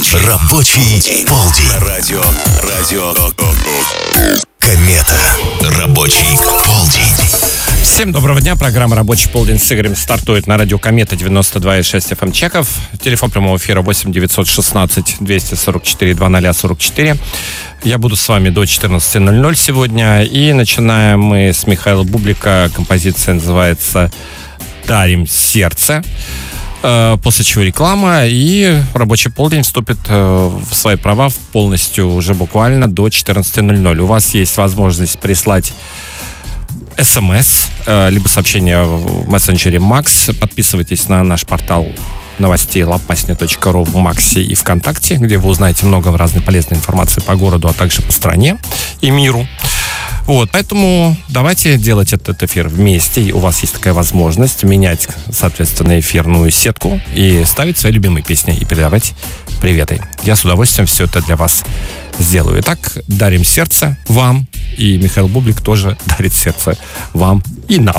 Рабочий полдень. Радио. Комета. Рабочий полдень. Всем доброго дня. Программа «Рабочий полдень» с Игорем стартует на радио «Комета» 92,6 FM Чеков. Телефон прямого эфира 8 916 244 2044. Я буду с вами до 14:00 сегодня. И начинаем мы с Михаила Бублика. Композиция называется «Дарим сердце». После чего реклама, и рабочий полдень вступит в свои права полностью уже буквально до 14:00. У вас есть возможность прислать СМС, либо сообщение в мессенджере Макс. Подписывайтесь на наш портал новостей lopasny.ru в Максе и ВКонтакте, где вы узнаете много разной полезной информации по городу, а также по стране и миру. Вот, поэтому давайте делать этот эфир вместе. И у вас есть такая возможность менять, соответственно, эфирную сетку и ставить свои любимые песни и передавать приветы. Я с удовольствием все это для вас сделаю. Итак, дарим сердце вам, и Михаил Бублик тоже дарит сердце вам и нам.